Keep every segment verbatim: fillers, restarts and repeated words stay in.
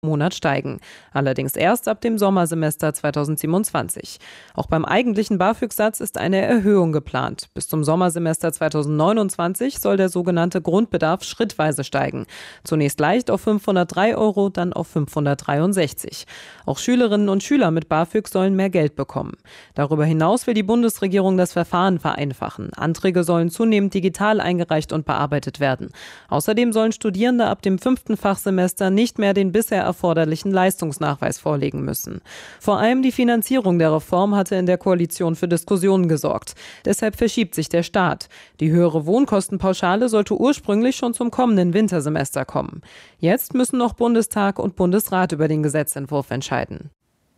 Monat steigen. Allerdings erst ab dem Sommersemester zweitausendsiebenundzwanzig. Auch beim eigentlichen BAföG-Satz ist eine Erhöhung geplant. Bis zum Sommersemester zweitausendneunundzwanzig soll der sogenannte Grundbedarf schrittweise steigen. Zunächst leicht auf fünfhundertdrei Euro, dann auf fünfhundertdreiundsechzig. Auch Schülerinnen und Schüler mit BAföG sollen mehr Geld bekommen. Darüber hinaus will die Bundesregierung das Verfahren vereinfachen. Anträge sollen zunehmend digital eingereicht und bearbeitet werden. Außerdem sollen Studierende ab dem fünften Fachsemester nicht mehr den bisher erforderlichen Leistungsnachweis vorlegen müssen. Vor allem die Finanzierung der Reform hatte in der Koalition für Diskussionen gesorgt. Deshalb verschiebt sich der Start. Die höhere Wohnkostenpauschale sollte ursprünglich schon zum kommenden Wintersemester kommen. Jetzt müssen noch Bundestag und Bundesrat über den Gesetzentwurf entscheiden.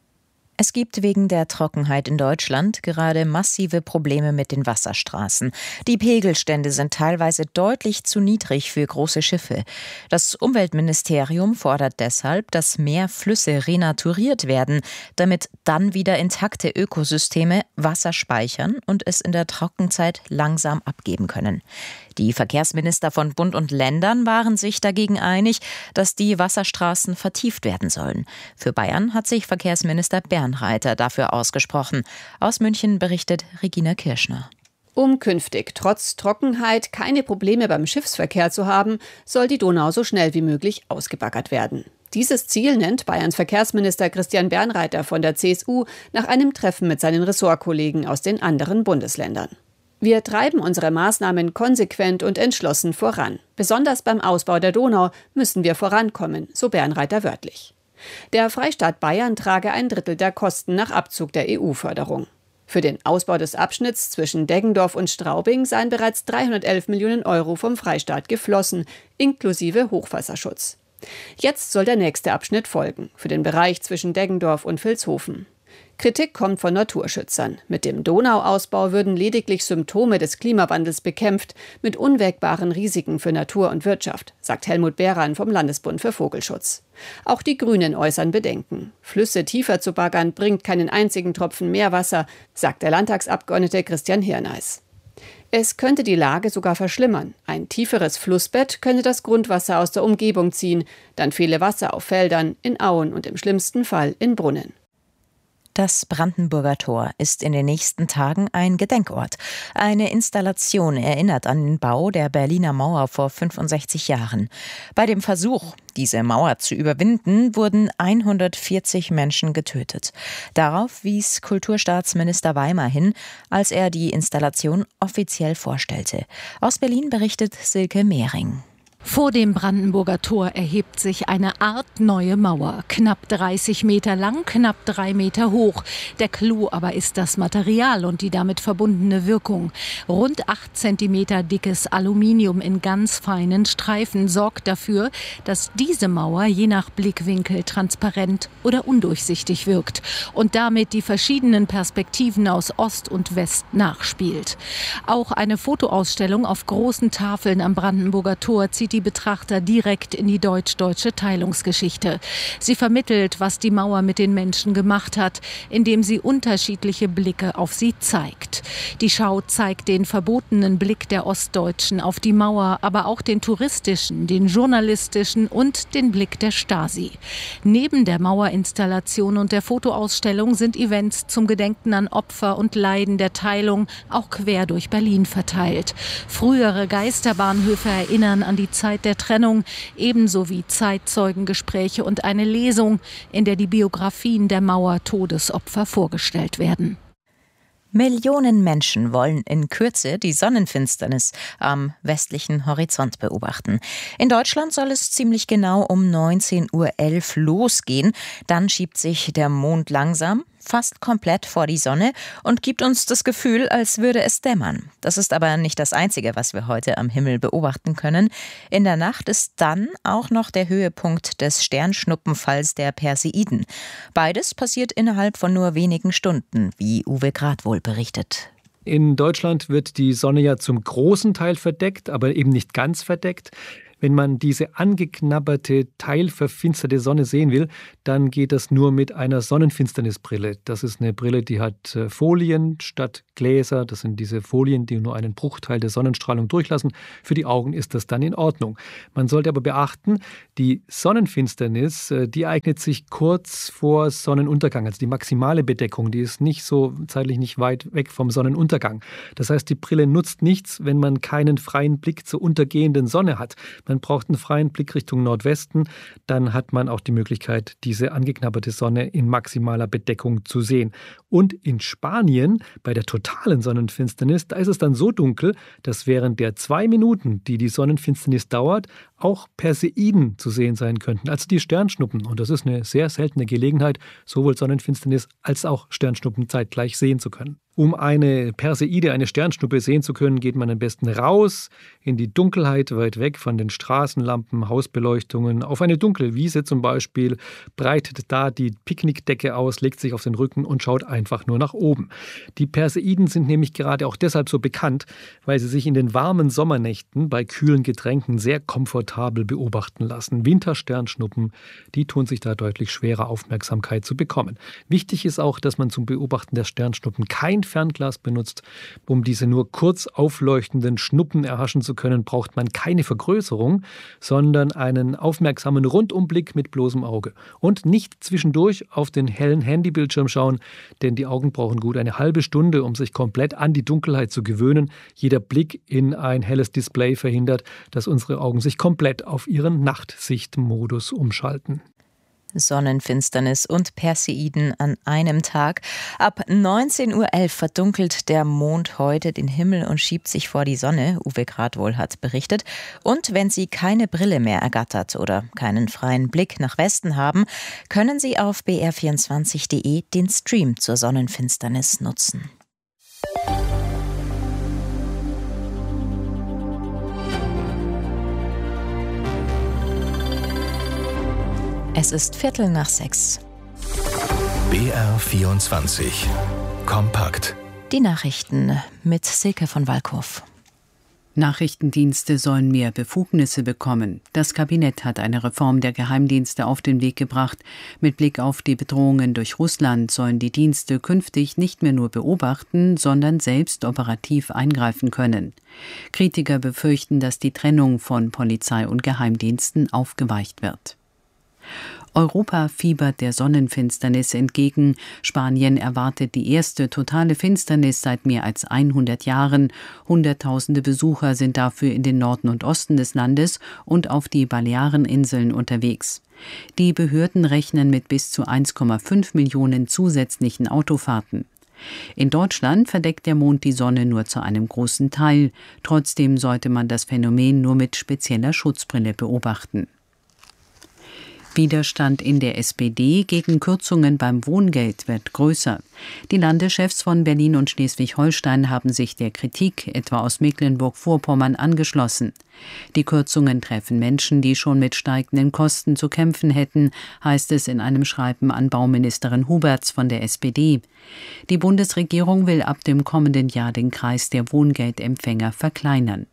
Es gibt wegen der Trockenheit in Deutschland gerade massive Probleme mit den Wasserstraßen. Die Pegelstände sind teilweise deutlich zu niedrig für große Schiffe. Das Umweltministerium fordert deshalb, dass mehr Flüsse renaturiert werden, damit dann wieder intakte Ökosysteme Wasser speichern und es in der Trockenzeit langsam abgeben können. Die Verkehrsminister von Bund und Ländern waren sich dagegen einig, dass die Wasserstraßen vertieft werden sollen. Für Bayern hat sich Verkehrsminister Bernreiter dafür ausgesprochen. Aus München berichtet Regina Kirschner. Um künftig trotz Trockenheit keine Probleme beim Schiffsverkehr zu haben, soll die Donau so schnell wie möglich ausgebaggert werden. Dieses Ziel nennt Bayerns Verkehrsminister Christian Bernreiter von der C S U nach einem Treffen mit seinen Ressortkollegen aus den anderen Bundesländern. Wir treiben unsere Maßnahmen konsequent und entschlossen voran. Besonders beim Ausbau der Donau müssen wir vorankommen, so Bernreiter wörtlich. Der Freistaat Bayern trage ein Drittel der Kosten nach Abzug der E U-Förderung. Für den Ausbau des Abschnitts zwischen Deggendorf und Straubing seien bereits dreihundertelf Millionen Euro vom Freistaat geflossen, inklusive Hochwasserschutz. Jetzt soll der nächste Abschnitt folgen, für den Bereich zwischen Deggendorf und Vilshofen. Kritik kommt von Naturschützern. Mit dem Donauausbau würden lediglich Symptome des Klimawandels bekämpft, mit unwägbaren Risiken für Natur und Wirtschaft, sagt Helmut Behran vom Landesbund für Vogelschutz. Auch die Grünen äußern Bedenken. Flüsse tiefer zu baggern bringt keinen einzigen Tropfen Meerwasser, sagt der Landtagsabgeordnete Christian Hirneis. Es könnte die Lage sogar verschlimmern. Ein tieferes Flussbett könne das Grundwasser aus der Umgebung ziehen, dann fehle Wasser auf Feldern, in Auen und im schlimmsten Fall in Brunnen. Das Brandenburger Tor ist in den nächsten Tagen ein Gedenkort. Eine Installation erinnert an den Bau der Berliner Mauer vor fünfundsechzig Jahren. Bei dem Versuch, diese Mauer zu überwinden, wurden hundertvierzig Menschen getötet. Darauf wies Kulturstaatsminister Weimer hin, als er die Installation offiziell vorstellte. Aus Berlin berichtet Silke Mehring. Vor dem Brandenburger Tor erhebt sich eine Art neue Mauer. Knapp dreißig Meter lang, knapp drei Meter hoch. Der Clou aber ist das Material und die damit verbundene Wirkung. Rund acht Zentimeter dickes Aluminium in ganz feinen Streifen sorgt dafür, dass diese Mauer je nach Blickwinkel transparent oder undurchsichtig wirkt und damit die verschiedenen Perspektiven aus Ost und West nachspielt. Auch eine Fotoausstellung auf großen Tafeln am Brandenburger Tor zieht die Betrachter direkt in die deutsch-deutsche Teilungsgeschichte. Sie vermittelt, was die Mauer mit den Menschen gemacht hat, indem sie unterschiedliche Blicke auf sie zeigt. Die Schau zeigt den verbotenen Blick der Ostdeutschen auf die Mauer, aber auch den touristischen, den journalistischen und den Blick der Stasi. Neben der Mauerinstallation und der Fotoausstellung sind Events zum Gedenken an Opfer und Leiden der Teilung auch quer durch Berlin verteilt. Frühere Geisterbahnhöfe erinnern an die Zeit der Trennung, ebenso wie Zeitzeugengespräche und eine Lesung, in der die Biografien der Mauer-Todesopfer vorgestellt werden. Millionen Menschen wollen in Kürze die Sonnenfinsternis am westlichen Horizont beobachten. In Deutschland soll es ziemlich genau um neunzehn Uhr elf losgehen. Dann schiebt sich der Mond langsam, fast komplett vor die Sonne und gibt uns das Gefühl, als würde es dämmern. Das ist aber nicht das Einzige, was wir heute am Himmel beobachten können. In der Nacht ist dann auch noch der Höhepunkt des Sternschnuppenfalls der Perseiden. Beides passiert innerhalb von nur wenigen Stunden, wie Uwe Gradwohl berichtet. In Deutschland wird die Sonne ja zum großen Teil verdeckt, aber eben nicht ganz verdeckt. Wenn man diese angeknabberte, teilverfinsterte Sonne sehen will, dann geht das nur mit einer Sonnenfinsternisbrille. Das ist eine Brille, die hat Folien statt Gläser. Das sind diese Folien, die nur einen Bruchteil der Sonnenstrahlung durchlassen. Für die Augen ist das dann in Ordnung. Man sollte aber beachten, die Sonnenfinsternis, die eignet sich kurz vor Sonnenuntergang. Also die maximale Bedeckung, die ist nicht so zeitlich nicht weit weg vom Sonnenuntergang. Das heißt, die Brille nutzt nichts, wenn man keinen freien Blick zur untergehenden Sonne hat. Man braucht einen freien Blick Richtung Nordwesten. Dann hat man auch die Möglichkeit, diese angeknabberte Sonne in maximaler Bedeckung zu sehen. Und in Spanien, bei der totalen Sonnenfinsternis, da ist es dann so dunkel, dass während der zwei Minuten, die die Sonnenfinsternis dauert, auch Perseiden zu sehen sein könnten, also die Sternschnuppen. Und das ist eine sehr seltene Gelegenheit, sowohl Sonnenfinsternis als auch Sternschnuppen zeitgleich sehen zu können. Um eine Perseide, eine Sternschnuppe sehen zu können, geht man am besten raus in die Dunkelheit, weit weg von den Straßenlampen, Hausbeleuchtungen, auf eine dunkle Wiese zum Beispiel, breitet da die Picknickdecke aus, legt sich auf den Rücken und schaut einfach nur nach oben. Die Perseiden sind nämlich gerade auch deshalb so bekannt, weil sie sich in den warmen Sommernächten bei kühlen Getränken sehr komfortabel beobachten lassen. Wintersternschnuppen, die tun sich da deutlich schwerer, Aufmerksamkeit zu bekommen. Wichtig ist auch, dass man zum Beobachten der Sternschnuppen kein Fernglas benutzt. Um diese nur kurz aufleuchtenden Schnuppen erhaschen zu können, braucht man keine Vergrößerung, sondern einen aufmerksamen Rundumblick mit bloßem Auge. Und nicht zwischendurch auf den hellen Handybildschirm schauen, denn die Augen brauchen gut eine halbe Stunde, um sich komplett an die Dunkelheit zu gewöhnen. Jeder Blick in ein helles Display verhindert, dass unsere Augen sich komplett auf ihren Nachtsichtmodus umschalten. Sonnenfinsternis und Perseiden an einem Tag. Ab neunzehn Uhr elf verdunkelt der Mond heute den Himmel und schiebt sich vor die Sonne, Uwe Gradwohl hat berichtet. Und wenn Sie keine Brille mehr ergattert oder keinen freien Blick nach Westen haben, können Sie auf b r vierundzwanzig punkt de den Stream zur Sonnenfinsternis nutzen. Es ist Viertel nach sechs. B R vierundzwanzig. Kompakt. Die Nachrichten mit Silke von Wallkurv. Nachrichtendienste sollen mehr Befugnisse bekommen. Das Kabinett hat eine Reform der Geheimdienste auf den Weg gebracht. Mit Blick auf die Bedrohungen durch Russland sollen die Dienste künftig nicht mehr nur beobachten, sondern selbst operativ eingreifen können. Kritiker befürchten, dass die Trennung von Polizei und Geheimdiensten aufgeweicht wird. Europa fiebert der Sonnenfinsternis entgegen. Spanien erwartet die erste totale Finsternis seit mehr als hundert Jahren. Hunderttausende Besucher sind dafür in den Norden und Osten des Landes und auf die Baleareninseln unterwegs. Die Behörden rechnen mit bis zu eins Komma fünf Millionen zusätzlichen Autofahrten. In Deutschland verdeckt der Mond die Sonne nur zu einem großen Teil. Trotzdem sollte man das Phänomen nur mit spezieller Schutzbrille beobachten. Widerstand in der S P D gegen Kürzungen beim Wohngeld wird größer. Die Landeschefs von Berlin und Schleswig-Holstein haben sich der Kritik, etwa aus Mecklenburg-Vorpommern, angeschlossen. Die Kürzungen treffen Menschen, die schon mit steigenden Kosten zu kämpfen hätten, heißt es in einem Schreiben an Bauministerin Huberts von der S P D. Die Bundesregierung will ab dem kommenden Jahr den Kreis der Wohngeldempfänger verkleinern.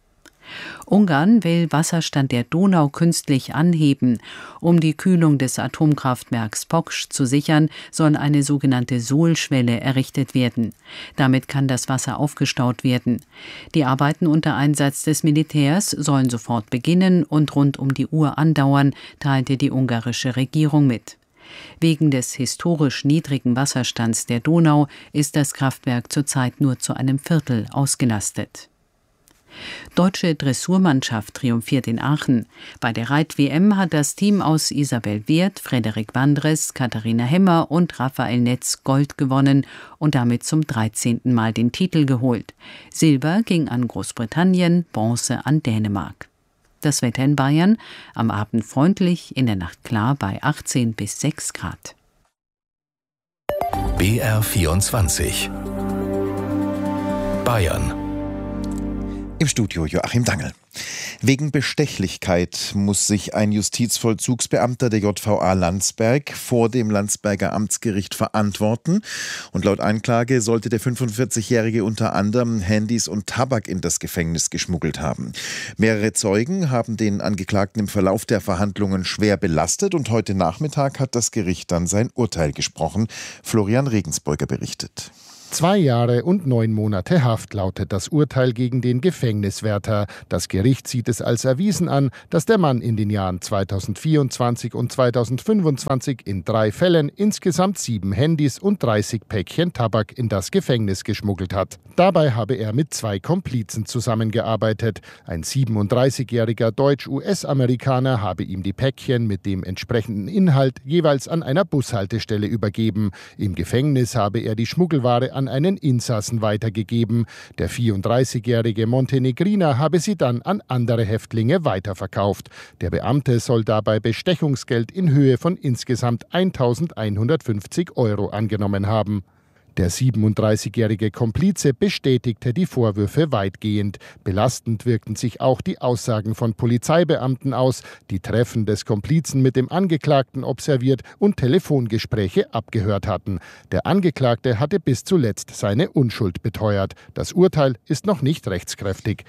Ungarn will Wasserstand der Donau künstlich anheben. Um die Kühlung des Atomkraftwerks Poksch zu sichern, soll eine sogenannte Sohlschwelle errichtet werden. Damit kann das Wasser aufgestaut werden. Die Arbeiten unter Einsatz des Militärs sollen sofort beginnen und rund um die Uhr andauern, teilte die ungarische Regierung mit. Wegen des historisch niedrigen Wasserstands der Donau ist das Kraftwerk zurzeit nur zu einem Viertel ausgelastet. Deutsche Dressurmannschaft triumphiert in Aachen. Bei der Reit-W M hat das Team aus Isabel Wirth, Frederik Wandres, Katharina Hemmer und Raphael Netz Gold gewonnen und damit zum dreizehnten Mal den Titel geholt. Silber ging an Großbritannien, Bronze an Dänemark. Das Wetter in Bayern, am Abend freundlich, in der Nacht klar bei achtzehn bis sechs Grad. B R vierundzwanzig. Bayern. Im Studio Joachim Dangel. Wegen Bestechlichkeit muss sich ein Justizvollzugsbeamter der J V A Landsberg vor dem Landsberger Amtsgericht verantworten. Und laut Anklage sollte der fünfundvierzigjährige unter anderem Handys und Tabak in das Gefängnis geschmuggelt haben. Mehrere Zeugen haben den Angeklagten im Verlauf der Verhandlungen schwer belastet und heute Nachmittag hat das Gericht dann sein Urteil gesprochen. Florian Regensburger berichtet. Zwei Jahre und neun Monate Haft lautet das Urteil gegen den Gefängniswärter. Das Gericht sieht es als erwiesen an, dass der Mann in den Jahren zweitausendvierundzwanzig und zweitausendfünfundzwanzig in drei Fällen insgesamt sieben Handys und dreißig Päckchen Tabak in das Gefängnis geschmuggelt hat. Dabei habe er mit zwei Komplizen zusammengearbeitet. Ein siebenunddreißigjähriger Deutsch-U S-Amerikaner habe ihm die Päckchen mit dem entsprechenden Inhalt jeweils an einer Bushaltestelle übergeben. Im Gefängnis habe er die Schmuggelware an einen Insassen weitergegeben. Der vierunddreißigjährige Montenegriner habe sie dann an andere Häftlinge weiterverkauft. Der Beamte soll dabei Bestechungsgeld in Höhe von insgesamt eintausendeinhundertfünfzig Euro angenommen haben. Der siebenunddreißigjährige Komplize bestätigte die Vorwürfe weitgehend. Belastend wirkten sich auch die Aussagen von Polizeibeamten aus, die Treffen des Komplizen mit dem Angeklagten observiert und Telefongespräche abgehört hatten. Der Angeklagte hatte bis zuletzt seine Unschuld beteuert. Das Urteil ist noch nicht rechtskräftig.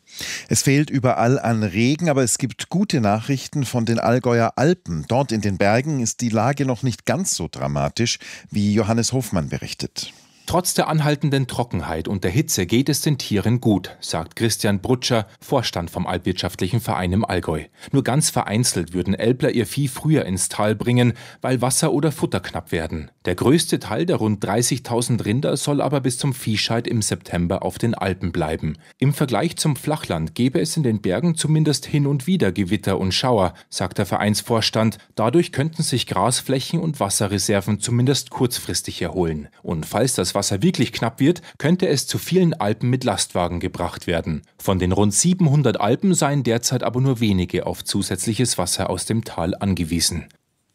Es fehlt überall an Regen, aber es gibt gute Nachrichten von den Allgäuer Alpen. Dort in den Bergen ist die Lage noch nicht ganz so dramatisch, wie Johannes Hofmann berichtet. Trotz der anhaltenden Trockenheit und der Hitze geht es den Tieren gut, sagt Christian Brutscher, Vorstand vom Alpwirtschaftlichen Verein im Allgäu. Nur ganz vereinzelt würden Älpler ihr Vieh früher ins Tal bringen, weil Wasser oder Futter knapp werden. Der größte Teil der rund dreißigtausend Rinder soll aber bis zum Viehscheid im September auf den Alpen bleiben. Im Vergleich zum Flachland gäbe es in den Bergen zumindest hin und wieder Gewitter und Schauer, sagt der Vereinsvorstand. Dadurch könnten sich Grasflächen und Wasserreserven zumindest kurzfristig erholen. Und falls das Wasser wirklich knapp wird, könnte es zu vielen Alpen mit Lastwagen gebracht werden. Von den rund siebenhundert Alpen seien derzeit aber nur wenige auf zusätzliches Wasser aus dem Tal angewiesen.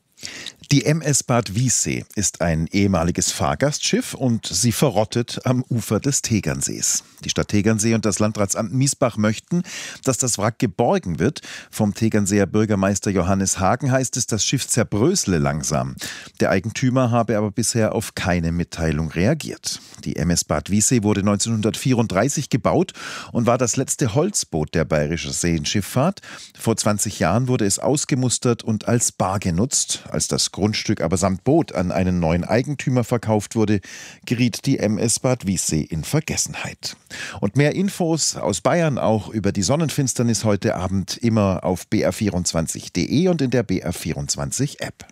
Die M S Bad Wiessee ist ein ehemaliges Fahrgastschiff und sie verrottet am Ufer des Tegernsees. Die Stadt Tegernsee und das Landratsamt Miesbach möchten, dass das Wrack geborgen wird. Vom Tegernseer Bürgermeister Johannes Hagen heißt es, das Schiff zerbrösle langsam. Der Eigentümer habe aber bisher auf keine Mitteilung reagiert. Die M S Bad Wiessee wurde neunzehnhundertvierunddreißig gebaut und war das letzte Holzboot der Bayerischen Seenschifffahrt. Vor zwanzig Jahren wurde es ausgemustert und als Bar genutzt. Als das Grundstück aber samt Boot an einen neuen Eigentümer verkauft wurde, geriet die M S Bad Wiessee in Vergessenheit. Und mehr Infos aus Bayern auch über die Sonnenfinsternis heute Abend immer auf b r vierundzwanzig punkt d e und in der B R vierundzwanzig App.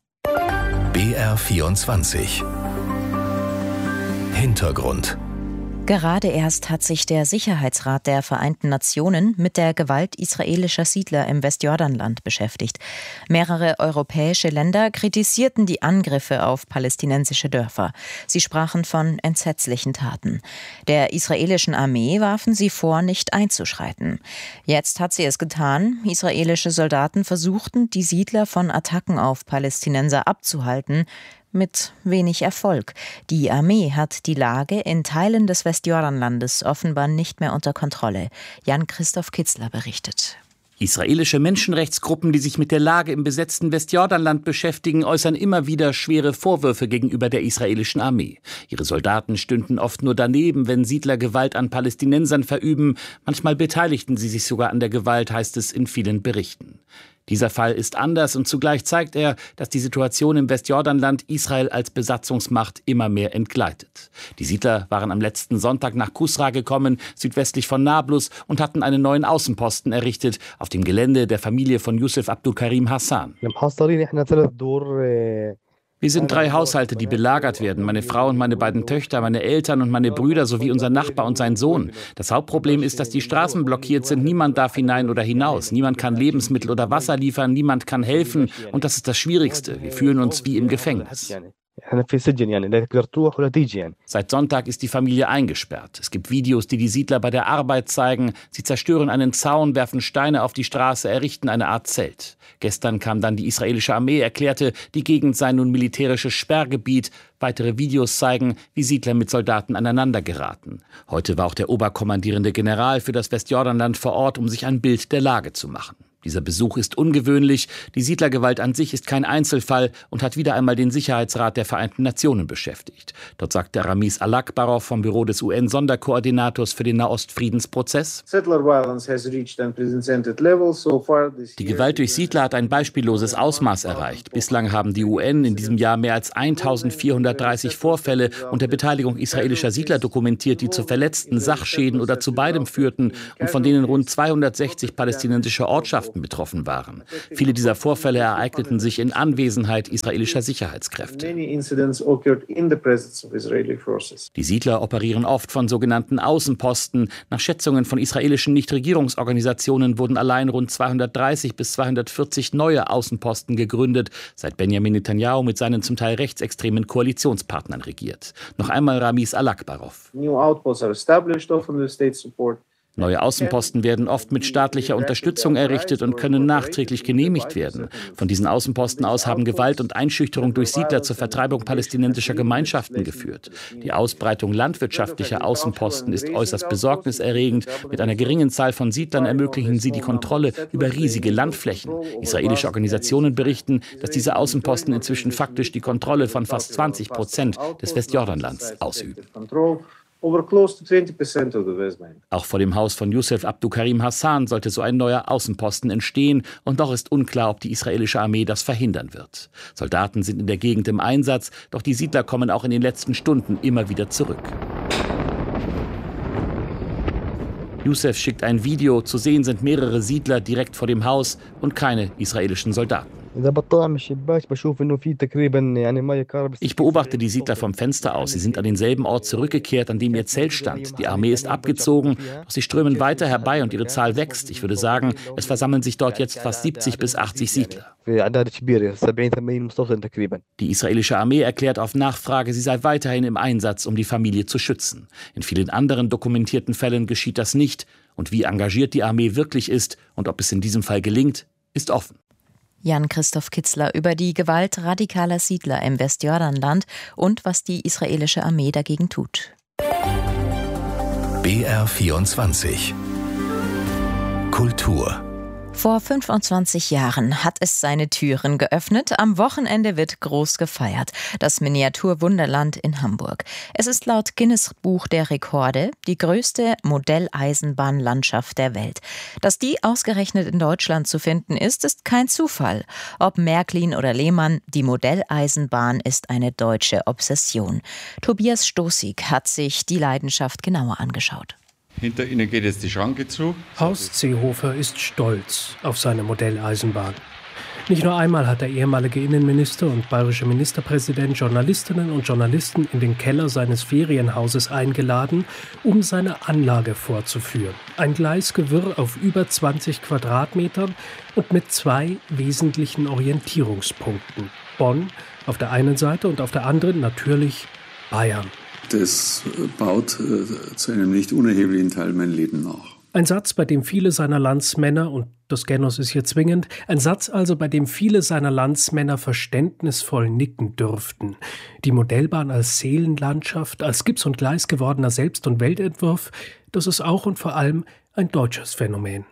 B R vierundzwanzig Hintergrund. Gerade erst hat sich der Sicherheitsrat der Vereinten Nationen mit der Gewalt israelischer Siedler im Westjordanland beschäftigt. Mehrere europäische Länder kritisierten die Angriffe auf palästinensische Dörfer. Sie sprachen von entsetzlichen Taten. Der israelischen Armee warfen sie vor, nicht einzuschreiten. Jetzt hat sie es getan. Israelische Soldaten versuchten, die Siedler von Attacken auf Palästinenser abzuhalten. Mit wenig Erfolg. Die Armee hat die Lage in Teilen des Westjordanlandes offenbar nicht mehr unter Kontrolle. Jan-Christoph Kitzler berichtet. Israelische Menschenrechtsgruppen, die sich mit der Lage im besetzten Westjordanland beschäftigen, äußern immer wieder schwere Vorwürfe gegenüber der israelischen Armee. Ihre Soldaten stünden oft nur daneben, wenn Siedler Gewalt an Palästinensern verüben. Manchmal beteiligten sie sich sogar an der Gewalt, heißt es in vielen Berichten. Dieser Fall ist anders und zugleich zeigt er, dass die Situation im Westjordanland Israel als Besatzungsmacht immer mehr entgleitet. Die Siedler waren am letzten Sonntag nach Kusra gekommen, südwestlich von Nablus, und hatten einen neuen Außenposten errichtet auf dem Gelände der Familie von Yusuf Abdulkarim Hassan. Wir sind drei Haushalte, die belagert werden. Meine Frau und meine beiden Töchter, meine Eltern und meine Brüder sowie unser Nachbar und sein Sohn. Das Hauptproblem ist, dass die Straßen blockiert sind. Niemand darf hinein oder hinaus. Niemand kann Lebensmittel oder Wasser liefern. Niemand kann helfen. Und das ist das Schwierigste. Wir fühlen uns wie im Gefängnis. Seit Sonntag ist die Familie eingesperrt. Es gibt Videos, die die Siedler bei der Arbeit zeigen. Sie zerstören einen Zaun, werfen Steine auf die Straße, errichten eine Art Zelt. Gestern kam dann die israelische Armee, erklärte, die Gegend sei nun militärisches Sperrgebiet. Weitere Videos zeigen, wie Siedler mit Soldaten aneinander geraten. Heute war auch der oberkommandierende General für das Westjordanland vor Ort, um sich ein Bild der Lage zu machen. Dieser Besuch ist ungewöhnlich. Die Siedlergewalt an sich ist kein Einzelfall und hat wieder einmal den Sicherheitsrat der Vereinten Nationen beschäftigt. Dort sagte Ramiz Alakbarov vom Büro des U N-Sonderkoordinators für den Nahostfriedensprozess: Die Gewalt durch Siedler hat ein beispielloses Ausmaß erreicht. Bislang haben die U N in diesem Jahr mehr als eintausendvierhundertdreißig Vorfälle unter Beteiligung israelischer Siedler dokumentiert, die zu verletzten Sachschäden oder zu beidem führten und von denen rund zweihundertsechzig palästinensische Ortschaften betroffen waren. Viele dieser Vorfälle ereigneten sich in Anwesenheit israelischer Sicherheitskräfte. Die Siedler operieren oft von sogenannten Außenposten. Nach Schätzungen von israelischen Nichtregierungsorganisationen wurden allein rund zweihundertdreißig bis zweihundertvierzig neue Außenposten gegründet, seit Benjamin Netanyahu mit seinen zum Teil rechtsextremen Koalitionspartnern regiert. Noch einmal Ramiz Alakbarov. Neue Außenposten werden oft mit staatlicher Unterstützung errichtet und können nachträglich genehmigt werden. Von diesen Außenposten aus haben Gewalt und Einschüchterung durch Siedler zur Vertreibung palästinensischer Gemeinschaften geführt. Die Ausbreitung landwirtschaftlicher Außenposten ist äußerst besorgniserregend. Mit einer geringen Zahl von Siedlern ermöglichen sie die Kontrolle über riesige Landflächen. Israelische Organisationen berichten, dass diese Außenposten inzwischen faktisch die Kontrolle von fast zwanzig Prozent des Westjordanlands ausüben. Auch vor dem Haus von Youssef Abdukarim Hassan sollte so ein neuer Außenposten entstehen, und doch ist unklar, ob die israelische Armee das verhindern wird. Soldaten sind in der Gegend im Einsatz, doch die Siedler kommen auch in den letzten Stunden immer wieder zurück. Youssef schickt ein Video, zu sehen sind mehrere Siedler direkt vor dem Haus und keine israelischen Soldaten. Ich beobachte die Siedler vom Fenster aus. Sie sind an denselben Ort zurückgekehrt, an dem ihr Zelt stand. Die Armee ist abgezogen, doch sie strömen weiter herbei und ihre Zahl wächst. Ich würde sagen, es versammeln sich dort jetzt fast siebzig bis achtzig Siedler. Die israelische Armee erklärt auf Nachfrage, sie sei weiterhin im Einsatz, um die Familie zu schützen. In vielen anderen dokumentierten Fällen geschieht das nicht. Und wie engagiert die Armee wirklich ist und ob es in diesem Fall gelingt, ist offen. Jan-Christoph Kitzler über die Gewalt radikaler Siedler im Westjordanland und was die israelische Armee dagegen tut. B R vierundzwanzig Kultur. Vor fünfundzwanzig Jahren hat es seine Türen geöffnet. Am Wochenende wird groß gefeiert. Das Miniaturwunderland in Hamburg. Es ist laut Guinness-Buch der Rekorde die größte Modelleisenbahnlandschaft der Welt. Dass die ausgerechnet in Deutschland zu finden ist, ist kein Zufall. Ob Märklin oder Lehmann, die Modelleisenbahn ist eine deutsche Obsession. Tobias Stoßig hat sich die Leidenschaft genauer angeschaut. Hinter Ihnen geht jetzt die Schranke zu. Horst Seehofer ist stolz auf seine Modelleisenbahn. Nicht nur einmal hat der ehemalige Innenminister und bayerische Ministerpräsident Journalistinnen und Journalisten in den Keller seines Ferienhauses eingeladen, um seine Anlage vorzuführen. Ein Gleisgewirr auf über zwanzig Quadratmetern und mit zwei wesentlichen Orientierungspunkten. Bonn auf der einen Seite und auf der anderen natürlich Bayern. Das baut äh, zu einem nicht unerheblichen Teil mein Leben nach. Ein Satz, bei dem viele seiner Landsmänner, und das Genus ist hier zwingend, ein Satz also, bei dem viele seiner Landsmänner verständnisvoll nicken dürften. Die Modellbahn als Seelenlandschaft, als Gips- und Gleis gewordener Selbst- und Weltentwurf, das ist auch und vor allem ein deutsches Phänomen.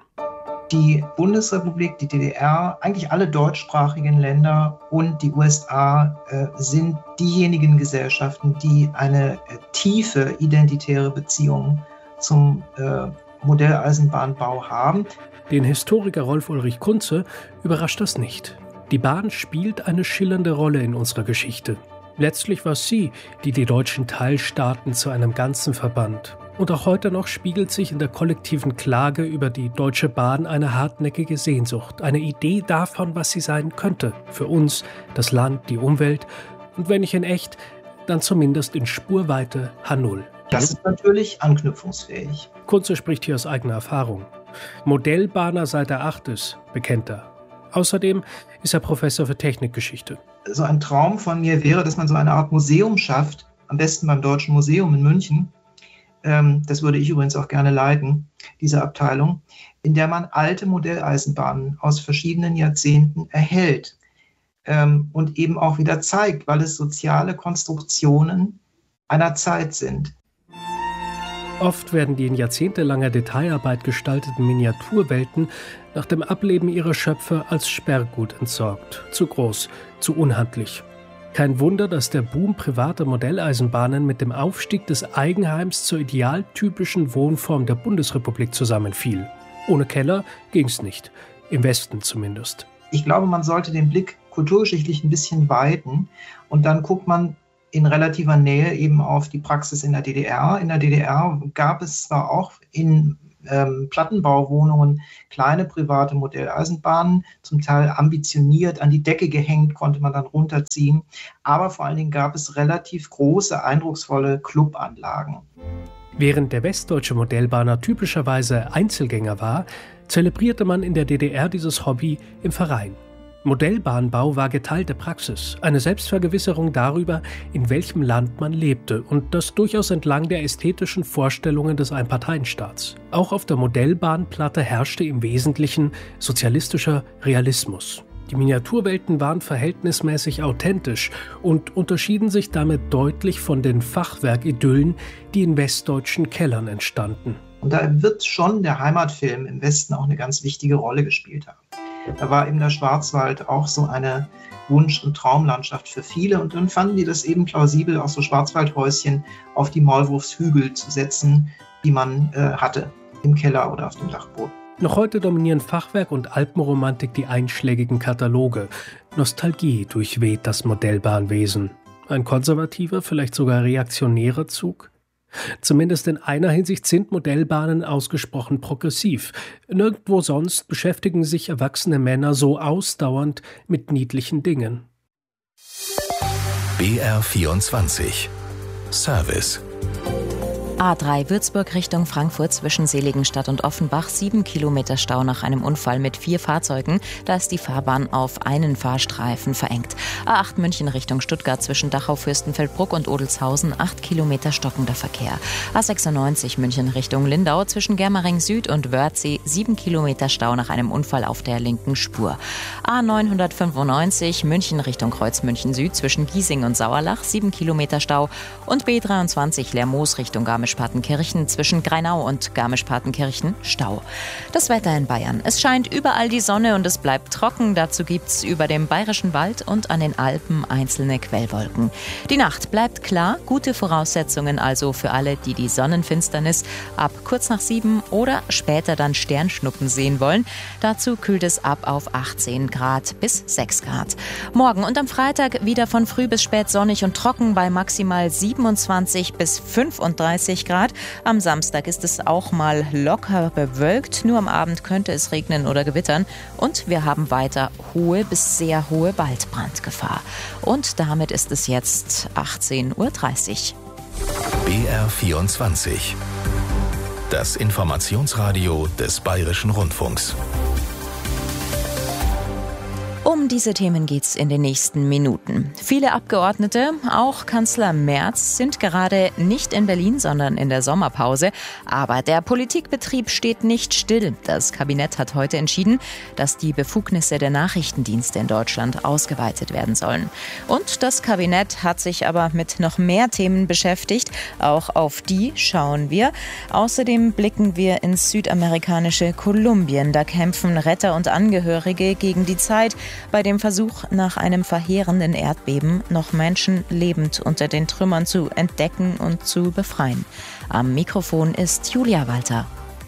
Die Bundesrepublik, die D D R, eigentlich alle deutschsprachigen Länder und die U S A äh, sind diejenigen Gesellschaften, die eine äh, tiefe identitäre Beziehung zum äh, Modelleisenbahnbau haben. Den Historiker Rolf-Ulrich Kunze überrascht das nicht. Die Bahn spielt eine schillernde Rolle in unserer Geschichte. Letztlich war es sie, die die deutschen Teilstaaten zu einem Ganzen verband. Und auch heute noch spiegelt sich in der kollektiven Klage über die Deutsche Bahn eine hartnäckige Sehnsucht, eine Idee davon, was sie sein könnte. Für uns, das Land, die Umwelt und wenn nicht in echt, dann zumindest in Spurweite H null. Das ist natürlich anknüpfungsfähig. Kunze spricht hier aus eigener Erfahrung. Modellbahner seit er acht ist, bekennt er. Außerdem ist er Professor für Technikgeschichte. so ein Traum von mir wäre, dass man so eine Art Museum schafft, am besten beim Deutschen Museum in München. Ähm, das würde ich übrigens auch gerne leiten, diese Abteilung, in der man alte Modelleisenbahnen aus verschiedenen Jahrzehnten erhält ähm, und eben auch wieder zeigt, weil es soziale Konstruktionen einer Zeit sind. Oft werden die in jahrzehntelanger Detailarbeit gestalteten Miniaturwelten nach dem Ableben ihrer Schöpfer als Sperrgut entsorgt. Zu groß, zu unhandlich. Kein Wunder, dass der Boom privater Modelleisenbahnen mit dem Aufstieg des Eigenheims zur idealtypischen Wohnform der Bundesrepublik zusammenfiel. Ohne Keller ging's nicht. Im Westen zumindest. Ich glaube, man sollte den Blick kulturgeschichtlich ein bisschen weiten und dann guckt man in relativer Nähe eben auf die Praxis in der D D R. In der D D R gab es zwar auch in ähm, Plattenbauwohnungen kleine private Modelleisenbahnen, zum Teil ambitioniert, an die Decke gehängt, konnte man dann runterziehen. Aber vor allen Dingen gab es relativ große, eindrucksvolle Clubanlagen. Während der westdeutsche Modellbahner typischerweise Einzelgänger war, zelebrierte man in der D D R dieses Hobby im Verein. Modellbahnbau war geteilte Praxis, eine Selbstvergewisserung darüber, in welchem Land man lebte und das durchaus entlang der ästhetischen Vorstellungen des Einparteienstaats. Auch auf der Modellbahnplatte herrschte im Wesentlichen sozialistischer Realismus. Die Miniaturwelten waren verhältnismäßig authentisch und unterschieden sich damit deutlich von den Fachwerkidyllen, die in westdeutschen Kellern entstanden. Und da wird schon der Heimatfilm im Westen auch eine ganz wichtige Rolle gespielt haben. Da war eben der Schwarzwald auch so eine Wunsch- und Traumlandschaft für viele. Und dann fanden die das eben plausibel, auch so Schwarzwaldhäuschen auf die Maulwurfshügel zu setzen, die man äh, hatte, im Keller oder auf dem Dachboden. Noch heute dominieren Fachwerk und Alpenromantik die einschlägigen Kataloge. Nostalgie durchweht das Modellbahnwesen. Ein konservativer, vielleicht sogar reaktionärer Zug? Zumindest in einer Hinsicht sind Modellbahnen ausgesprochen progressiv. Nirgendwo sonst beschäftigen sich erwachsene Männer so ausdauernd mit niedlichen Dingen. B R vierundzwanzig Service. A drei Würzburg Richtung Frankfurt zwischen Seligenstadt und Offenbach. Sieben Kilometer Stau nach einem Unfall mit vier Fahrzeugen. Da ist die Fahrbahn auf einen Fahrstreifen verengt. A acht München Richtung Stuttgart zwischen Dachau, Fürstenfeldbruck und Odelshausen. Acht Kilometer stockender Verkehr. A sechsundneunzig München Richtung Lindau zwischen Germering Süd und Wörthsee. Sieben Kilometer Stau nach einem Unfall auf der linken Spur. A neunhundertfünfundneunzig München Richtung Kreuzmünchen Süd zwischen Giesing und Sauerlach. Sieben Kilometer Stau. Und B dreiundzwanzig Lermoos Richtung Garmisch-Partenkirchen zwischen Greinau und Garmisch-Partenkirchen Stau. Das Wetter in Bayern. Es scheint überall die Sonne und es bleibt trocken. Dazu gibt's über dem Bayerischen Wald und an den Alpen einzelne Quellwolken. Die Nacht bleibt klar. Gute Voraussetzungen also für alle, die die Sonnenfinsternis ab kurz nach sieben oder später dann Sternschnuppen sehen wollen. Dazu kühlt es ab auf achtzehn Grad bis sechs Grad. Morgen und am Freitag wieder von früh bis spät sonnig und trocken bei maximal siebenundzwanzig bis fünfunddreißig Grad. Am Samstag ist es auch mal locker bewölkt. Nur am Abend könnte es regnen oder gewittern. Und wir haben weiter hohe bis sehr hohe Waldbrandgefahr. Und damit ist es jetzt achtzehn Uhr dreißig. B R vierundzwanzig. Das Informationsradio des Bayerischen Rundfunks. Um diese Themen geht's in den nächsten Minuten. Viele Abgeordnete, auch Kanzler Merz, sind gerade nicht in Berlin, sondern in der Sommerpause. Aber der Politikbetrieb steht nicht still. Das Kabinett hat heute entschieden, dass die Befugnisse der Nachrichtendienste in Deutschland ausgeweitet werden sollen. Und das Kabinett hat sich aber mit noch mehr Themen beschäftigt. Auch auf die schauen wir. Außerdem blicken wir ins südamerikanische Kolumbien. Da kämpfen Retter und Angehörige gegen die Zeit, bei dem Versuch, nach einem verheerenden Erdbeben noch Menschen lebend unter den Trümmern zu entdecken und zu befreien. Am Mikrofon ist Julia Walter.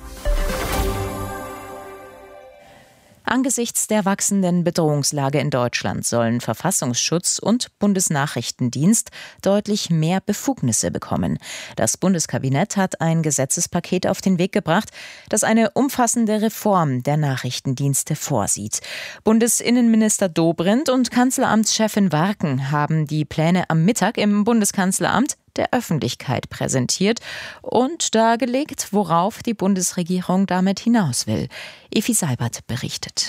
Angesichts der wachsenden Bedrohungslage in Deutschland sollen Verfassungsschutz und Bundesnachrichtendienst deutlich mehr Befugnisse bekommen. Das Bundeskabinett hat ein Gesetzespaket auf den Weg gebracht, das eine umfassende Reform der Nachrichtendienste vorsieht. Bundesinnenminister Dobrindt und Kanzleramtschefin Warken haben die Pläne am Mittag im Bundeskanzleramt der Öffentlichkeit präsentiert und dargelegt, worauf die Bundesregierung damit hinaus will. Evi Seibert berichtet.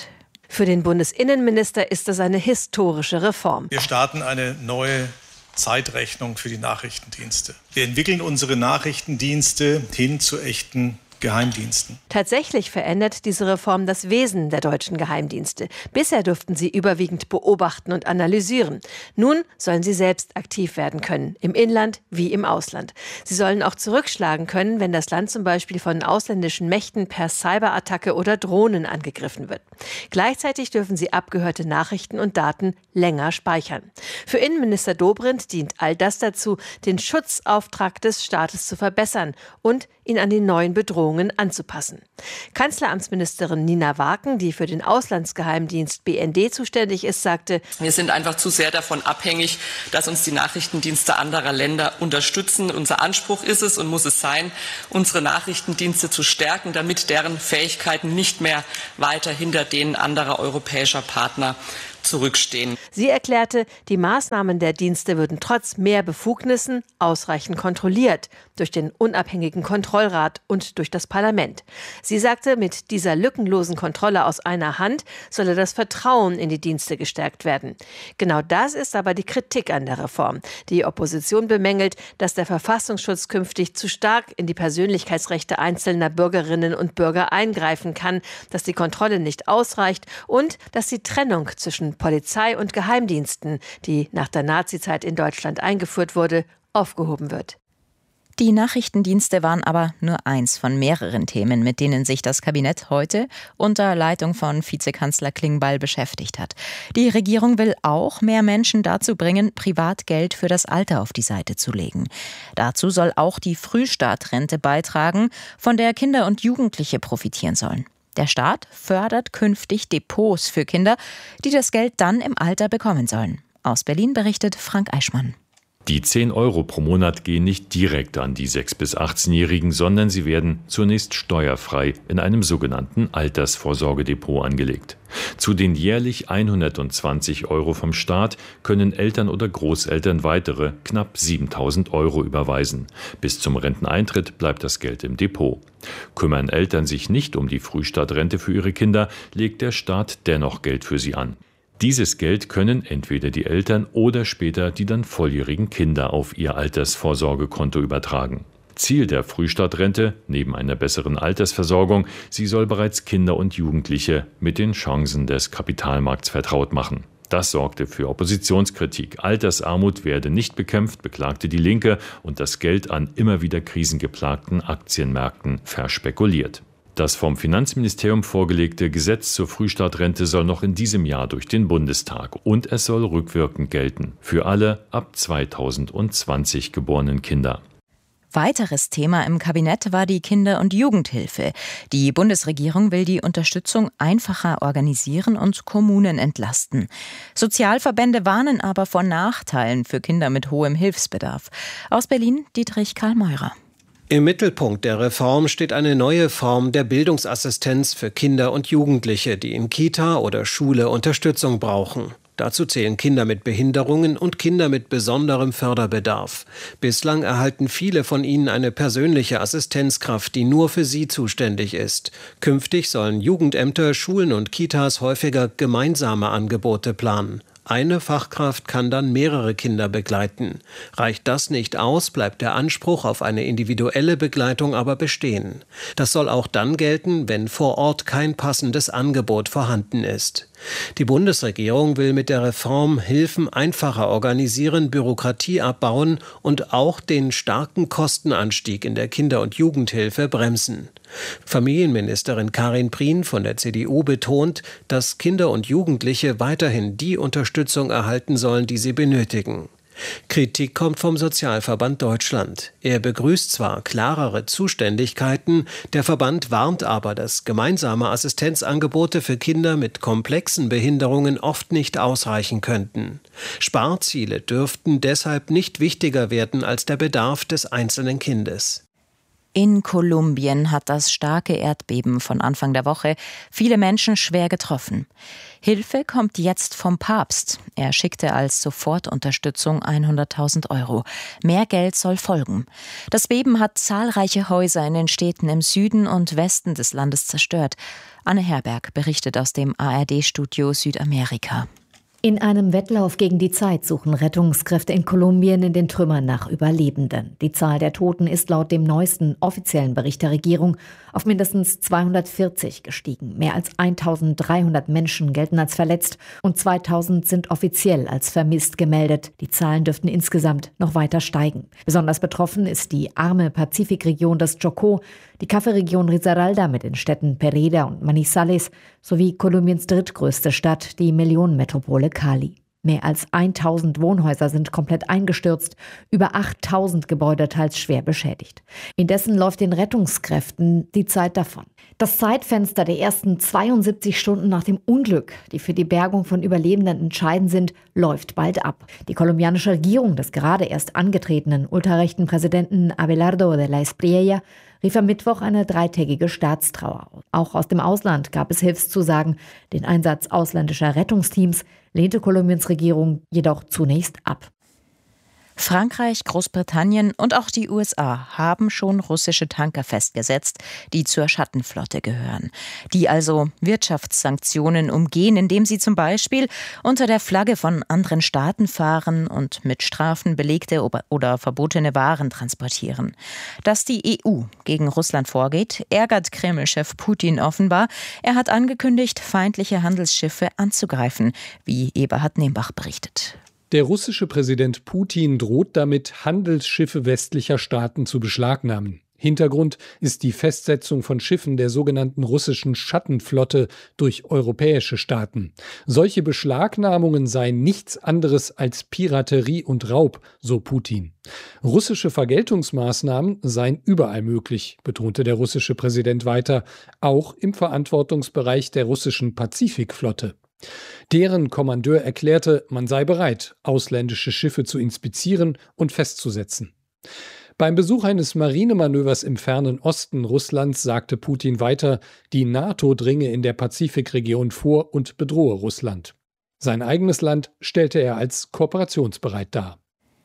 Für den Bundesinnenminister ist es eine historische Reform. Wir starten eine neue Zeitrechnung für die Nachrichtendienste. Wir entwickeln unsere Nachrichtendienste hin zu echten Geheimdiensten. Tatsächlich verändert diese Reform das Wesen der deutschen Geheimdienste. Bisher durften sie überwiegend beobachten und analysieren. Nun sollen sie selbst aktiv werden können, im Inland wie im Ausland. Sie sollen auch zurückschlagen können, wenn das Land zum Beispiel von ausländischen Mächten per Cyberattacke oder Drohnen angegriffen wird. Gleichzeitig dürfen sie abgehörte Nachrichten und Daten länger speichern. Für Innenminister Dobrindt dient all das dazu, den Schutzauftrag des Staates zu verbessern und ihn an die neuen Bedrohungen anzupassen. Kanzleramtsministerin Nina Waken, die für den Auslandsgeheimdienst B N D zuständig ist, sagte: Wir sind einfach zu sehr davon abhängig, dass uns die Nachrichtendienste anderer Länder unterstützen. Unser Anspruch ist es und muss es sein, unsere Nachrichtendienste zu stärken, damit deren Fähigkeiten nicht mehr weiter hinter denen anderer europäischer Partner zurückstehen. Sie erklärte, die Maßnahmen der Dienste würden trotz mehr Befugnissen ausreichend kontrolliert durch den unabhängigen Kontrollrat und durch das Parlament. Sie sagte, mit dieser lückenlosen Kontrolle aus einer Hand solle das Vertrauen in die Dienste gestärkt werden. Genau das ist aber die Kritik an der Reform. Die Opposition bemängelt, dass der Verfassungsschutz künftig zu stark in die Persönlichkeitsrechte einzelner Bürgerinnen und Bürger eingreifen kann, dass die Kontrolle nicht ausreicht und dass die Trennung zwischen Polizei und Geheimdiensten, die nach der Nazizeit in Deutschland eingeführt wurde, aufgehoben wird. Die Nachrichtendienste waren aber nur eins von mehreren Themen, mit denen sich das Kabinett heute unter Leitung von Vizekanzler Klingbeil beschäftigt hat. Die Regierung will auch mehr Menschen dazu bringen, Privatgeld für das Alter auf die Seite zu legen. Dazu soll auch die Frühstartrente beitragen, von der Kinder und Jugendliche profitieren sollen. Der Staat fördert künftig Depots für Kinder, die das Geld dann im Alter bekommen sollen. Aus Berlin berichtet Frank Eichmann. Die zehn Euro pro Monat gehen nicht direkt an die sechs- bis achtzehnjährigen, sondern sie werden zunächst steuerfrei in einem sogenannten Altersvorsorgedepot angelegt. Zu den jährlich hundertzwanzig Euro vom Staat können Eltern oder Großeltern weitere knapp siebentausend Euro überweisen. Bis zum Renteneintritt bleibt das Geld im Depot. Kümmern Eltern sich nicht um die Frühstartrente für ihre Kinder, legt der Staat dennoch Geld für sie an. Dieses Geld können entweder die Eltern oder später die dann volljährigen Kinder auf ihr Altersvorsorgekonto übertragen. Ziel der Frühstartrente, neben einer besseren Altersversorgung, sie soll bereits Kinder und Jugendliche mit den Chancen des Kapitalmarkts vertraut machen. Das sorgte für Oppositionskritik. Altersarmut werde nicht bekämpft, beklagte die Linke, und das Geld an immer wieder krisengeplagten Aktienmärkten verspekuliert. Das vom Finanzministerium vorgelegte Gesetz zur Frühstartrente soll noch in diesem Jahr durch den Bundestag und es soll rückwirkend gelten für alle ab zweitausendzwanzig geborenen Kinder. Weiteres Thema im Kabinett war die Kinder- und Jugendhilfe. Die Bundesregierung will die Unterstützung einfacher organisieren und Kommunen entlasten. Sozialverbände warnen aber vor Nachteilen für Kinder mit hohem Hilfsbedarf. Aus Berlin Dietrich Karl Meurer. Im Mittelpunkt der Reform steht eine neue Form der Bildungsassistenz für Kinder und Jugendliche, die in Kita oder Schule Unterstützung brauchen. Dazu zählen Kinder mit Behinderungen und Kinder mit besonderem Förderbedarf. Bislang erhalten viele von ihnen eine persönliche Assistenzkraft, die nur für sie zuständig ist. Künftig sollen Jugendämter, Schulen und Kitas häufiger gemeinsame Angebote planen. Eine Fachkraft kann dann mehrere Kinder begleiten. Reicht das nicht aus, bleibt der Anspruch auf eine individuelle Begleitung aber bestehen. Das soll auch dann gelten, wenn vor Ort kein passendes Angebot vorhanden ist. Die Bundesregierung will mit der Reform Hilfen einfacher organisieren, Bürokratie abbauen und auch den starken Kostenanstieg in der Kinder- und Jugendhilfe bremsen. Familienministerin Karin Prien von der C D U betont, dass Kinder und Jugendliche weiterhin die Unterstützung erhalten sollen, die sie benötigen. Kritik kommt vom Sozialverband Deutschland. Er begrüßt zwar klarere Zuständigkeiten, der Verband warnt aber, dass gemeinsame Assistenzangebote für Kinder mit komplexen Behinderungen oft nicht ausreichen könnten. Sparziele dürften deshalb nicht wichtiger werden als der Bedarf des einzelnen Kindes. In Kolumbien hat das starke Erdbeben von Anfang der Woche viele Menschen schwer getroffen. Hilfe kommt jetzt vom Papst. Er schickte als Sofortunterstützung hunderttausend Euro. Mehr Geld soll folgen. Das Beben hat zahlreiche Häuser in den Städten im Süden und Westen des Landes zerstört. Anne Herberg berichtet aus dem A R D-Studio Südamerika. In einem Wettlauf gegen die Zeit suchen Rettungskräfte in Kolumbien in den Trümmern nach Überlebenden. Die Zahl der Toten ist laut dem neuesten offiziellen Bericht der Regierung auf mindestens zweihundertvierzig gestiegen. Mehr als eintausenddreihundert Menschen gelten als verletzt und zweitausend sind offiziell als vermisst gemeldet. Die Zahlen dürften insgesamt noch weiter steigen. Besonders betroffen ist die arme Pazifikregion des Chocó, die Kaffeeregion Risaralda mit den Städten Pereira und Manizales sowie Kolumbiens drittgrößte Stadt, die Millionenmetropole Cali. Mehr als tausend Wohnhäuser sind komplett eingestürzt, über achttausend Gebäude teils schwer beschädigt. Indessen läuft den Rettungskräften die Zeit davon. Das Zeitfenster der ersten zweiundsiebzig Stunden nach dem Unglück, die für die Bergung von Überlebenden entscheidend sind, läuft bald ab. Die kolumbianische Regierung des gerade erst angetretenen ultrarechten Präsidenten Abelardo de la Espriella rief am Mittwoch eine dreitägige Staatstrauer aus. Auch aus dem Ausland gab es Hilfszusagen. Den Einsatz ausländischer Rettungsteams lehnte Kolumbiens Regierung jedoch zunächst ab. Frankreich, Großbritannien und auch die U S A haben schon russische Tanker festgesetzt, die zur Schattenflotte gehören. Die also Wirtschaftssanktionen umgehen, indem sie zum Beispiel unter der Flagge von anderen Staaten fahren und mit Strafen belegte oder verbotene Waren transportieren. Dass die E U gegen Russland vorgeht, ärgert Kreml-Chef Putin offenbar. Er hat angekündigt, feindliche Handelsschiffe anzugreifen, wie Eberhard Nembach berichtet. Der russische Präsident Putin droht damit, Handelsschiffe westlicher Staaten zu beschlagnahmen. Hintergrund ist die Festsetzung von Schiffen der sogenannten russischen Schattenflotte durch europäische Staaten. Solche Beschlagnahmungen seien nichts anderes als Piraterie und Raub, so Putin. Russische Vergeltungsmaßnahmen seien überall möglich, betonte der russische Präsident weiter, auch im Verantwortungsbereich der russischen Pazifikflotte. Deren Kommandeur erklärte, man sei bereit, ausländische Schiffe zu inspizieren und festzusetzen. Beim Besuch eines Marinemanövers im fernen Osten Russlands sagte Putin weiter, die NATO dringe in der Pazifikregion vor und bedrohe Russland. Sein eigenes Land stellte er als kooperationsbereit dar.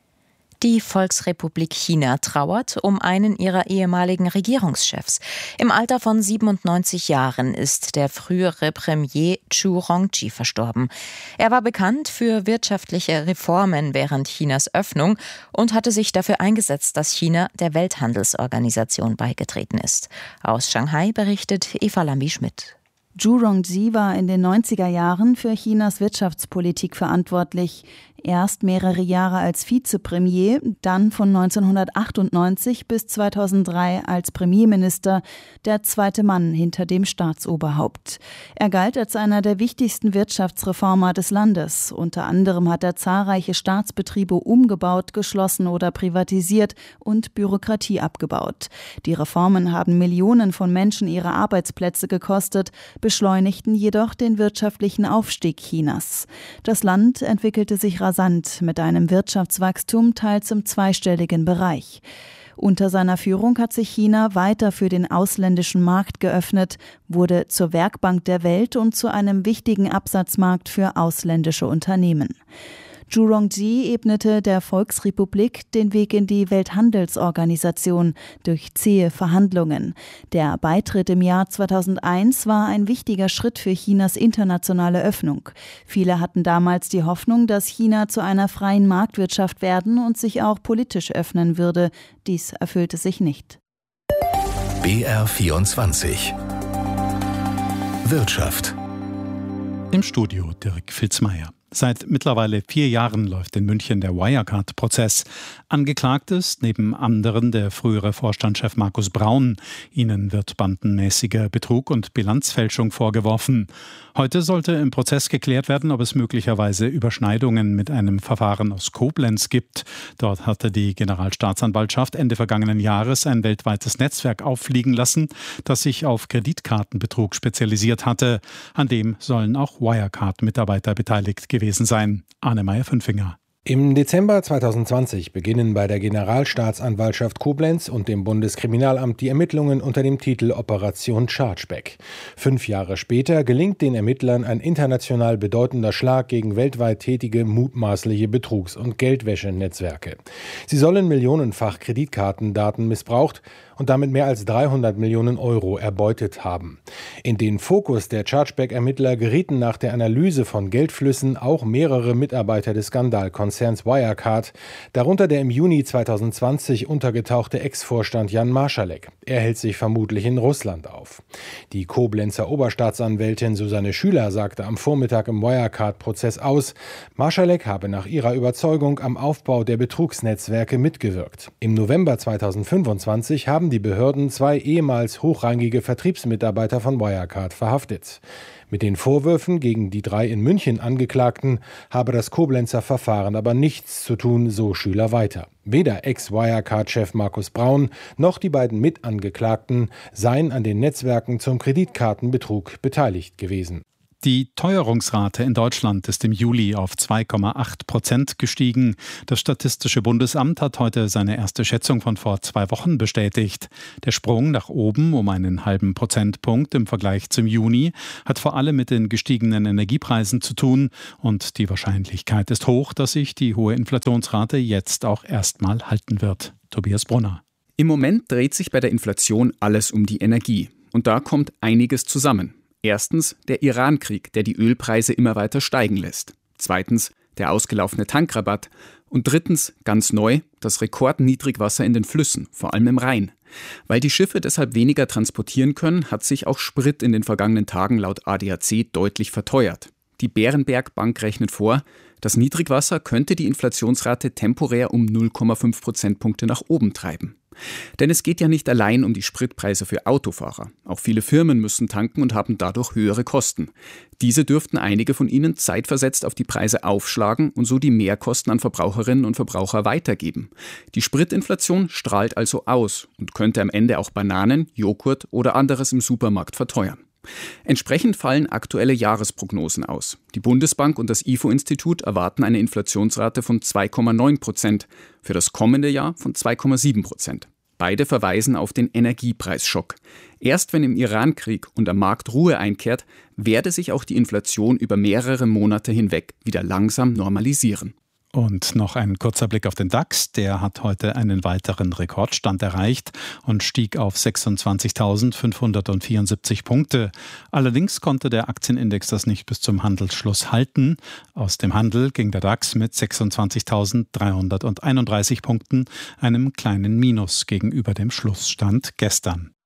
Die Volksrepublik China trauert um einen ihrer ehemaligen Regierungschefs. Im Alter von siebenundneunzig Jahren ist der frühere Premier Zhu Rongji verstorben. Er war bekannt für wirtschaftliche Reformen während Chinas Öffnung und hatte sich dafür eingesetzt, dass China der Welthandelsorganisation beigetreten ist. Aus Shanghai berichtet Eva Lambi-Schmidt. Zhu Rongji war in den neunziger Jahren für Chinas Wirtschaftspolitik verantwortlich. Erst mehrere Jahre als Vizepremier, dann von neunzehnhundertachtundneunzig bis zweitausenddrei als Premierminister, der zweite Mann hinter dem Staatsoberhaupt. Er galt als einer der wichtigsten Wirtschaftsreformer des Landes. Unter anderem hat er zahlreiche Staatsbetriebe umgebaut, geschlossen oder privatisiert und Bürokratie abgebaut. Die Reformen haben Millionen von Menschen ihre Arbeitsplätze gekostet, beschleunigten jedoch den wirtschaftlichen Aufstieg Chinas. Das Land entwickelte sich rasant mit einem Wirtschaftswachstum teils im zweistelligen Bereich. Unter seiner Führung hat sich China weiter für den ausländischen Markt geöffnet, wurde zur Werkbank der Welt und zu einem wichtigen Absatzmarkt für ausländische Unternehmen. Zhu Rongji ebnete der Volksrepublik den Weg in die Welthandelsorganisation durch zähe Verhandlungen. Der Beitritt im Jahr zweitausendeins war ein wichtiger Schritt für Chinas internationale Öffnung. Viele hatten damals die Hoffnung, dass China zu einer freien Marktwirtschaft werden und sich auch politisch öffnen würde. Dies erfüllte sich nicht. B R vierundzwanzig Wirtschaft. Im Studio Dirk Filzmeier. Seit mittlerweile vier Jahren läuft in München der Wirecard-Prozess. Angeklagt ist neben anderen der frühere Vorstandschef Markus Braun. Ihnen wird bandenmäßiger Betrug und Bilanzfälschung vorgeworfen. Heute sollte im Prozess geklärt werden, ob es möglicherweise Überschneidungen mit einem Verfahren aus Koblenz gibt. Dort hatte die Generalstaatsanwaltschaft Ende vergangenen Jahres ein weltweites Netzwerk auffliegen lassen, das sich auf Kreditkartenbetrug spezialisiert hatte. An dem sollen auch Wirecard-Mitarbeiter beteiligt gewesen sein. Arne Meyer-Fünfinger. Im Dezember zweitausendzwanzig beginnen bei der Generalstaatsanwaltschaft Koblenz und dem Bundeskriminalamt die Ermittlungen unter dem Titel Operation Chargeback. Fünf Jahre später gelingt den Ermittlern ein international bedeutender Schlag gegen weltweit tätige mutmaßliche Betrugs- und Geldwäschenetzwerke. Sie sollen millionenfach Kreditkartendaten missbraucht und damit mehr als dreihundert Millionen Euro erbeutet haben. In den Fokus der Chargeback-Ermittler gerieten nach der Analyse von Geldflüssen auch mehrere Mitarbeiter des Skandalkonzerns Wirecard, darunter der im Juni zweitausendzwanzig untergetauchte Ex-Vorstand Jan Marschalek. Er hält sich vermutlich in Russland auf. Die Koblenzer Oberstaatsanwältin Susanne Schüler sagte am Vormittag im Wirecard-Prozess aus, Marschalek habe nach ihrer Überzeugung am Aufbau der Betrugsnetzwerke mitgewirkt. Im November zweitausendfünfundzwanzig haben die Behörden zwei ehemals hochrangige Vertriebsmitarbeiter von Wirecard verhaftet. Mit den Vorwürfen gegen die drei in München Angeklagten habe das Koblenzer Verfahren aber nichts zu tun, so Schüler weiter. Weder Ex-Wirecard-Chef Markus Braun noch die beiden Mitangeklagten seien an den Netzwerken zum Kreditkartenbetrug beteiligt gewesen. Die Teuerungsrate in Deutschland ist im Juli auf zwei Komma acht Prozent gestiegen. Das Statistische Bundesamt hat heute seine erste Schätzung von vor zwei Wochen bestätigt. Der Sprung nach oben um einen halben Prozentpunkt im Vergleich zum Juni hat vor allem mit den gestiegenen Energiepreisen zu tun. Und die Wahrscheinlichkeit ist hoch, dass sich die hohe Inflationsrate jetzt auch erstmal halten wird. Tobias Brunner. Im Moment dreht sich bei der Inflation alles um die Energie. Und da kommt einiges zusammen. Erstens der Iran-Krieg, der die Ölpreise immer weiter steigen lässt. Zweitens der ausgelaufene Tankrabatt. Und drittens, ganz neu, das Rekordniedrigwasser in den Flüssen, vor allem im Rhein. Weil die Schiffe deshalb weniger transportieren können, hat sich auch Sprit in den vergangenen Tagen laut A D A C deutlich verteuert. Die Bärenberg Bank rechnet vor, das Niedrigwasser könnte die Inflationsrate temporär um null Komma fünf Prozentpunkte nach oben treiben. Denn es geht ja nicht allein um die Spritpreise für Autofahrer. Auch viele Firmen müssen tanken und haben dadurch höhere Kosten. Diese dürften einige von ihnen zeitversetzt auf die Preise aufschlagen und so die Mehrkosten an Verbraucherinnen und Verbraucher weitergeben. Die Spritinflation strahlt also aus und könnte am Ende auch Bananen, Joghurt oder anderes im Supermarkt verteuern. Entsprechend fallen aktuelle Jahresprognosen aus. Die Bundesbank und das I F O-Institut erwarten eine Inflationsrate von zwei Komma neun Prozent, für das kommende Jahr von zwei Komma sieben Prozent. Beide verweisen auf den Energiepreisschock. Erst wenn im Iran-Krieg und am Markt Ruhe einkehrt, werde sich auch die Inflation über mehrere Monate hinweg wieder langsam normalisieren. Und noch ein kurzer Blick auf den DAX. Der hat heute einen weiteren Rekordstand erreicht und stieg auf sechsundzwanzigtausendfünfhundertvierundsiebzig Punkte. Allerdings konnte der Aktienindex das nicht bis zum Handelsschluss halten. Aus dem Handel ging der DAX mit sechsundzwanzigtausenddreihunderteinunddreißig Punkten, einem kleinen Minus gegenüber dem Schlussstand gestern.